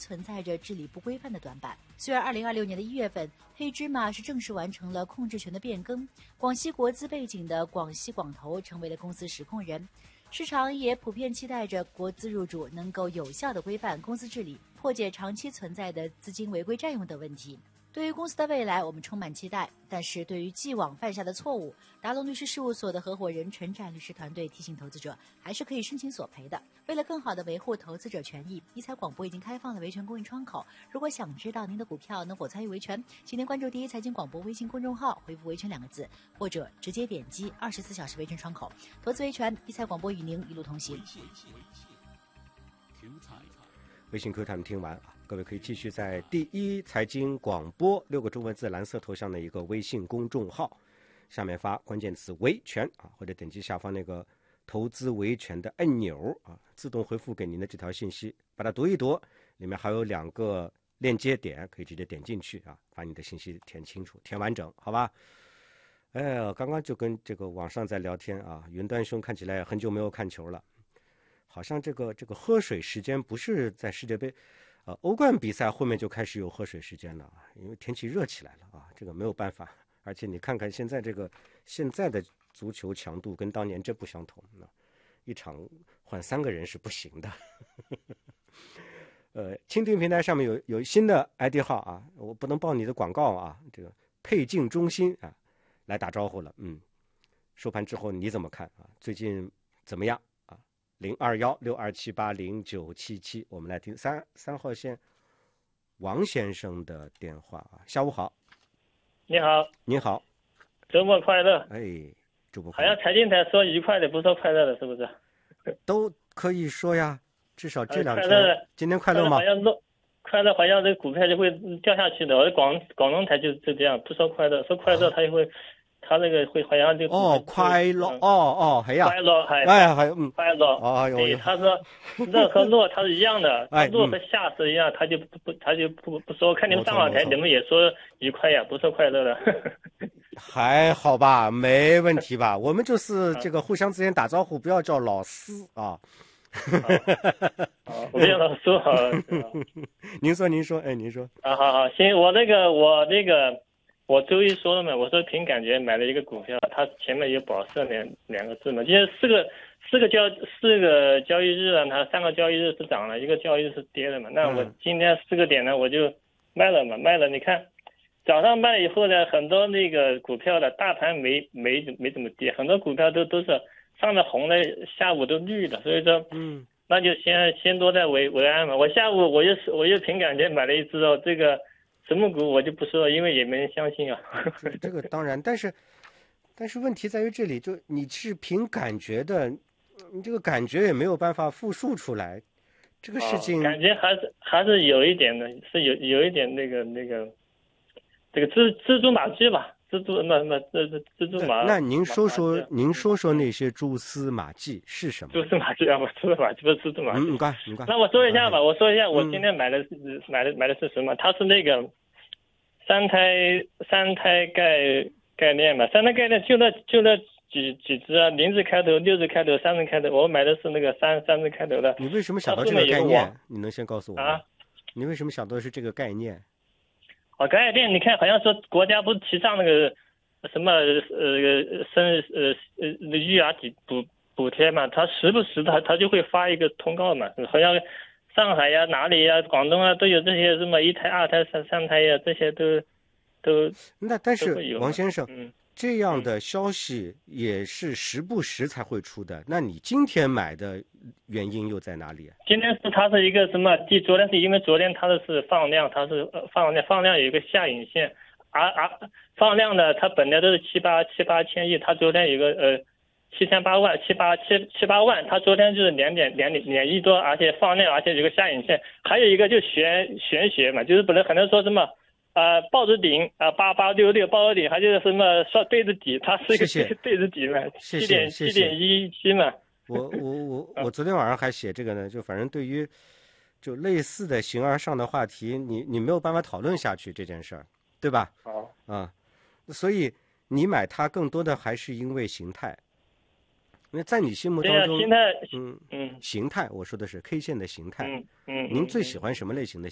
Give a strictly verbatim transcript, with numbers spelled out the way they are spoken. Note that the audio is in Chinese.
存在着治理不规范的短板。虽然二零二六年的一月份，黑芝麻是正式完成了控制权的变更，广西国资背景的广西广投成为了公司实控人，市场也普遍期待着国资入主能够有效地规范公司治理，破解长期存在的资金违规占用等问题。对于公司的未来，我们充满期待，但是对于既往犯下的错误，达龙律师事务所的合伙人陈展律师团队提醒投资者，还是可以申请索赔的。为了更好地维护投资者权益，一财广播已经开放了维权公益窗口。如果想知道您的股票能否参与维权，请您关注第一财经广播微信公众号，回复维权两个字，或者直接点击二十四小时维权窗口。投资维权，一财广播与您一路同行。 微信 Q 他们听完啊，各位可以继续在第一财经广播六个中文字蓝色头像的一个微信公众号下面发关键词维权啊，或者点击下方那个投资维权的按钮啊，自动回复给您的这条信息，把它读一读，里面还有两个链接点，可以直接点进去啊，把你的信息填清楚填完整，好吧？哎，刚刚就跟这个网上在聊天啊，云端兄看起来很久没有看球了，好像这个这个喝水时间不是在世界杯呃，欧冠比赛后面就开始有喝水时间了，因为天气热起来了啊，这个没有办法。而且你看看现在这个现在的足球强度跟当年真不相同，一场换三个人是不行的。呃，蜻蜓平台上面有有新的 I D 号啊，我不能报你的广告啊，这个配镜中心啊来打招呼了，嗯，收盘之后你怎么看啊？最近怎么样？零二幺六二七八零九七七，我们来听三三号线王先生的电话啊。下午好。 你好。 你好。 周末快乐。 哎，周末快乐。 好像财经台说愉快的，不说快乐的，是不是？ 都可以说呀，至少这两天。 呃、 今天快乐吗？ 好像落快乐，好像这个股票就会掉下去的。我的广广东台就就这样，不说快乐，说快乐它就会。啊他那个会好像就哦快乐哦哦係啊快樂係哎係嗯快樂哦哎他說樂和落它是一樣的， 哎落和下是一樣，他就不不他就不不說，看你們上網台你們也說愉快呀，不說快樂的。 還好吧，沒問題吧？我們就是這個互相之間打招呼，不要叫老師啊。 我不要老師好。 您說您說哎您說啊好好行，我那個我那個。我周一说了嘛，我说凭感觉买了一个股票，它前面有保色两两个字嘛，今天四个四个交四个交易日啊，它三个交易日是涨了，一个交易日是跌的嘛。那我今天四个点呢，我就卖了嘛，卖了。你看早上卖了以后呢，很多那个股票的大盘没没没怎么跌，很多股票都都是上面红的，下午都绿的，所以说嗯，那就先先多在为为安嘛。我下午我又我又凭感觉买了一只哦，这个。什么股我就不说了，因为也没人相信啊。 这个当然，但是但是问题在于这里，就你是凭感觉的，你这个感觉也没有办法复述出来，这个事情、 哦、感觉还是还是有一点的，是有有一点那个那个这个蜘蜘蛛马迹吧，蜘蛛那那这这蜘蛛马。 那您说说，您说说那些蛛丝马迹是什么？ 蛛丝马迹啊，不蛛丝马迹不是蜘蛛马迹。 嗯，该嗯该。 那我说一下吧，我说一下，我今天买的是、嗯、买的买的是什么？它是那个三胎三胎概概念嘛，三胎概念就那就那几几只啊，零字开头、六字开头、三字开头，我买的是那个三三字开头的。 你为什么想到这个概念？你能先告诉我吗？啊？你为什么想到是这个概念？ 哦，概念，你看好像说国家不是提倡那个什么呃生呃呃育儿补补贴嘛，他时不时他他就会发一个通告嘛，好像上海呀、哪里呀、广东啊都有这些什么一胎、二胎、三三胎呀，这些都都。 那但是王先生， 嗯， 这样的消息也是时不时才会出的。那你今天买的原因又在哪里？ 今天是它是一个什么？第昨天是因为昨天它的是放量，它是放量，放量有一个下影线，而而放量呢，它本来都是七八七八千亿，它昨天有个呃七千八万七八七七八万，它昨天就是两点两点两亿多，而且放量，而且有个下影线，还有一个就玄玄学嘛，就是本来很多人说什么。呃，报纸顶啊，八八六六报纸顶，还就是什么说对子底，它是一个谢谢对子底嘛，七点七点一七嘛。 我我我我昨天晚上还写这个呢，就反正对于就类似的形而上的话题，你你没有办法讨论下去这件事儿，对吧？ 好啊，所以你买它更多的还是因为形态，因为在你心目当中， 形态， 嗯嗯， 形态，我说的是 K 线的形态， 嗯嗯， 您最喜欢什么类型的？